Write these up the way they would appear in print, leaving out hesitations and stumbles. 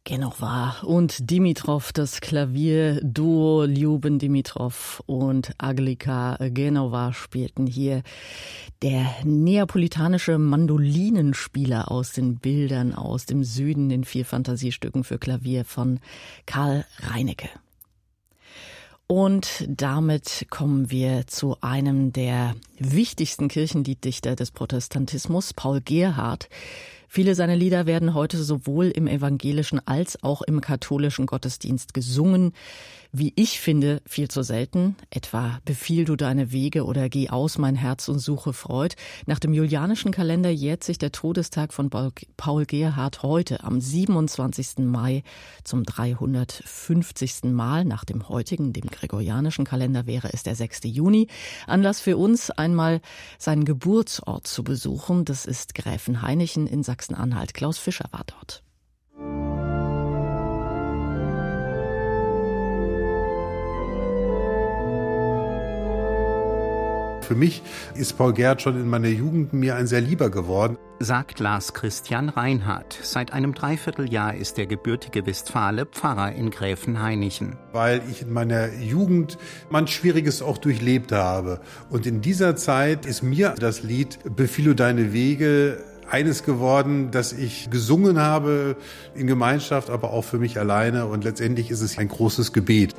Genova und Dimitrov, das Klavierduo Lyuben Dimitrov und Angelika Genova spielten hier. Der neapolitanische Mandolinenspieler aus den Bildern aus dem Süden, den 4 Fantasiestücken für Klavier von Karl Reinecke. Und damit kommen wir zu einem der wichtigsten Kirchenlieddichter des Protestantismus, Paul Gerhardt. Viele seiner Lieder werden heute sowohl im evangelischen als auch im katholischen Gottesdienst gesungen. Wie ich finde, viel zu selten. Etwa Befiehl du deine Wege oder Geh aus mein Herz und suche Freud. Nach dem julianischen Kalender jährt sich der Todestag von Paul Gerhardt heute am 27. Mai zum 350. Mal. Nach dem heutigen, dem gregorianischen Kalender, wäre es der 6. Juni. Anlass für uns, einmal seinen Geburtsort zu besuchen. Das ist Gräfenhainichen in Sachsen-Anhalt. Klaus Fischer war dort. Für mich ist Paul Gerhardt schon in meiner Jugend mir ein sehr lieber geworden, sagt Lars Christian Reinhardt. Seit einem Dreivierteljahr ist der gebürtige Westfale Pfarrer in Gräfenhainichen. Weil ich in meiner Jugend manch Schwieriges auch durchlebt habe. Und in dieser Zeit ist mir das Lied Befiehl du deine Wege eines geworden, das ich gesungen habe in Gemeinschaft, aber auch für mich alleine. Und letztendlich ist es ein großes Gebet.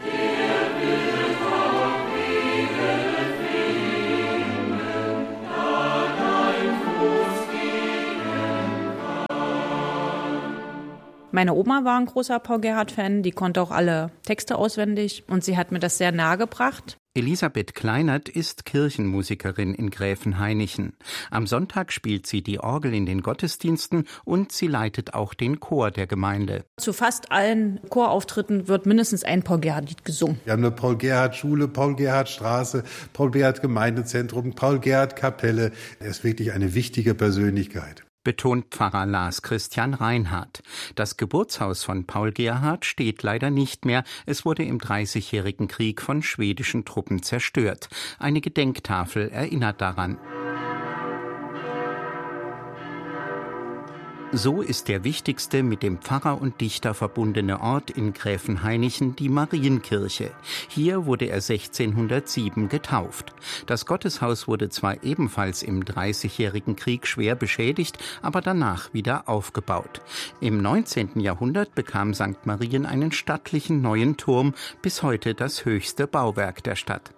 Meine Oma war ein großer Paul Gerhardt-Fan, die konnte auch alle Texte auswendig und sie hat mir das sehr nahegebracht. Elisabeth Kleinert ist Kirchenmusikerin in Gräfenhainichen. Am Sonntag spielt sie die Orgel in den Gottesdiensten und sie leitet auch den Chor der Gemeinde. Zu fast allen Chorauftritten wird mindestens ein Paul Gerhardt-Lied gesungen. Wir haben eine Paul-Gerhardt-Schule, Paul-Gerhardt-Straße, Paul-Gerhardt-Gemeindezentrum, Paul-Gerhardt-Kapelle. Er ist wirklich eine wichtige Persönlichkeit, betont Pfarrer Lars Christian Reinhardt. Das Geburtshaus von Paul Gerhardt steht leider nicht mehr. Es wurde im Dreißigjährigen Krieg von schwedischen Truppen zerstört. Eine Gedenktafel erinnert daran. So ist der wichtigste mit dem Pfarrer und Dichter verbundene Ort in Gräfenhainichen die Marienkirche. Hier wurde er 1607 getauft. Das Gotteshaus wurde zwar ebenfalls im Dreißigjährigen Krieg schwer beschädigt, aber danach wieder aufgebaut. Im 19. Jahrhundert bekam St. Marien einen stattlichen neuen Turm, bis heute das höchste Bauwerk der Stadt.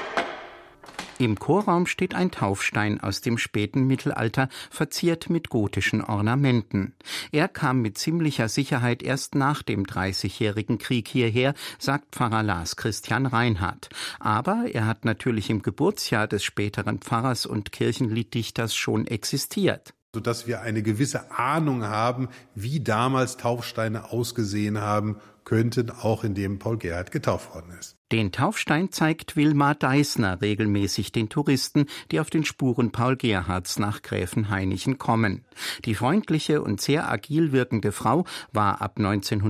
Im Chorraum steht ein Taufstein aus dem späten Mittelalter, verziert mit gotischen Ornamenten. Er kam mit ziemlicher Sicherheit erst nach dem Dreißigjährigen Krieg hierher, sagt Pfarrer Lars Christian Reinhardt. Aber er hat natürlich im Geburtsjahr des späteren Pfarrers und Kirchenlieddichters schon existiert, sodass wir eine gewisse Ahnung haben, wie damals Taufsteine ausgesehen haben könnten, auch in dem Paul Gerhardt getauft worden ist. Den Taufstein zeigt Wilma Deisner regelmäßig den Touristen, die auf den Spuren Paul Gerhardts nach Gräfenhainichen kommen. Die freundliche und sehr agil wirkende Frau war ab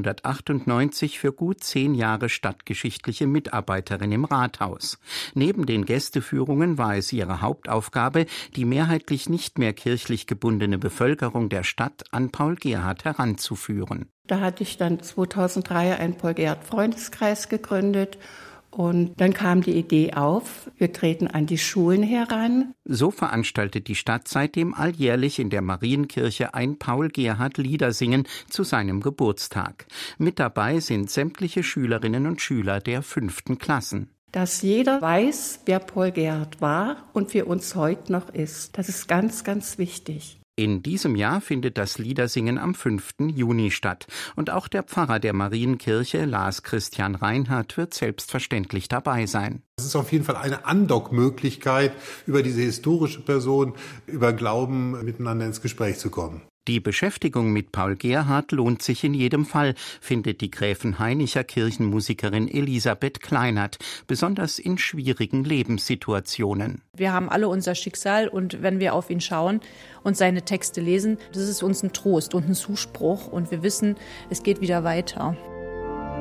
1998 für gut 10 Jahre stadtgeschichtliche Mitarbeiterin im Rathaus. Neben den Gästeführungen war es ihre Hauptaufgabe, die mehrheitlich nicht mehr kirchlich gebundene Bevölkerung der Stadt an Paul Gerhardt heranzuführen. Da hatte ich dann 2003 einen Paul Gerhardt-Freundeskreis gegründet. Und dann kam die Idee auf, wir treten an die Schulen heran. So veranstaltet die Stadt seitdem alljährlich in der Marienkirche ein Paul Gerhardt Liedersingen zu seinem Geburtstag. Mit dabei sind sämtliche Schülerinnen und Schüler der 5. Klassen. Dass jeder weiß, wer Paul Gerhardt war und für uns heute noch ist. Das ist ganz, ganz wichtig. In diesem Jahr findet das Liedersingen am 5. Juni statt. Und auch der Pfarrer der Marienkirche, Lars Christian Reinhardt, wird selbstverständlich dabei sein. Es ist auf jeden Fall eine Andockmöglichkeit, über diese historische Person, über Glauben miteinander ins Gespräch zu kommen. Die Beschäftigung mit Paul Gerhardt lohnt sich in jedem Fall, findet die Gräfenhainicher Kirchenmusikerin Elisabeth Kleinert, besonders in schwierigen Lebenssituationen. Wir haben alle unser Schicksal und wenn wir auf ihn schauen und seine Texte lesen, das ist uns ein Trost und ein Zuspruch und wir wissen, es geht wieder weiter.